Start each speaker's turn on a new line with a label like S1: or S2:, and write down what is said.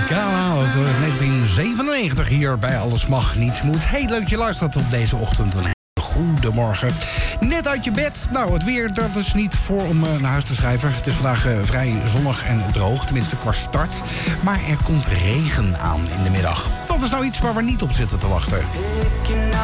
S1: Gala uit 1997 hier bij Alles Mag Niets Moet. Heel leuk je luistert op deze ochtend. Een goedemorgen. Net uit je bed. Nou, het weer, dat is niet voor om naar huis te schrijven. Het is vandaag vrij zonnig en droog, tenminste qua start. Maar er komt regen aan in de middag. Dat is nou iets waar we niet op zitten te wachten.